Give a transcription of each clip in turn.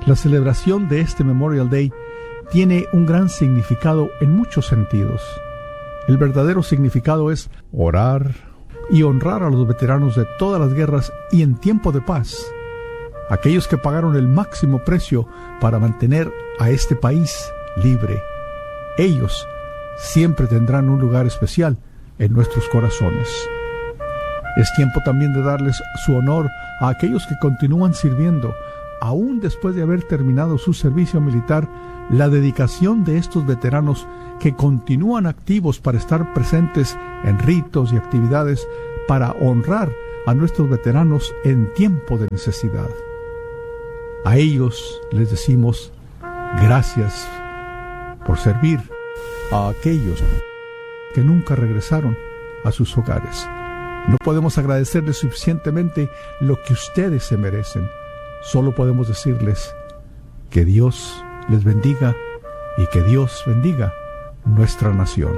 La celebración de este Memorial Day tiene un gran significado en muchos sentidos. El verdadero significado es orar y honrar a los veteranos de todas las guerras y en tiempo de paz, aquellos que pagaron el máximo precio para mantener a este país libre. Ellos siempre tendrán un lugar especial en nuestros corazones. Es tiempo también de darles su honor a aquellos que continúan sirviendo, aún después de haber terminado su servicio militar. La dedicación de estos veteranos que continúan activos para estar presentes en ritos y actividades para honrar a nuestros veteranos en tiempo de necesidad. A ellos les decimos gracias por servir a aquellos que nunca regresaron a sus hogares. No podemos agradecerles suficientemente lo que ustedes se merecen. Solo podemos decirles que Dios les bendiga y que Dios bendiga nuestra nación.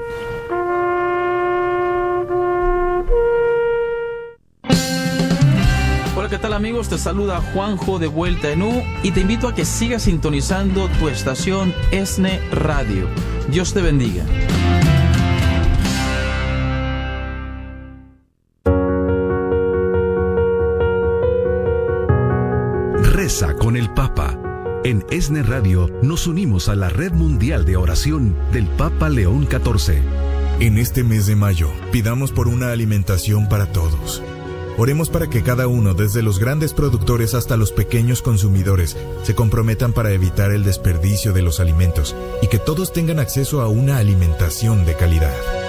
Hola, ¿qué tal amigos? Te saluda Juanjo de vuelta en U y te invito a que sigas sintonizando tu estación ESNE Radio. Dios te bendiga. Reza con el Papa. En ESNE Radio nos unimos a la Red Mundial de Oración del Papa León XIV. En este mes de mayo, pidamos por una alimentación para todos. Oremos para que cada uno, desde los grandes productores hasta los pequeños consumidores, se comprometan para evitar el desperdicio de los alimentos y que todos tengan acceso a una alimentación de calidad.